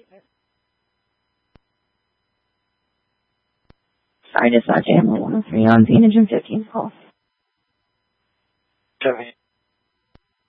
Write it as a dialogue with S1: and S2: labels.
S1: Sorry, dispatch Amber 103 on Phoenix and 15 call.
S2: Chevy